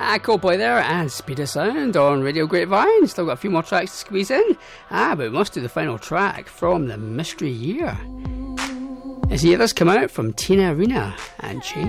Coldplay there and Speed of Sound on Radio Grapevine. Still got a few more tracks to squeeze in. But we must do the final track from the Mystery Year. As the others come out from Tina Arena and Change.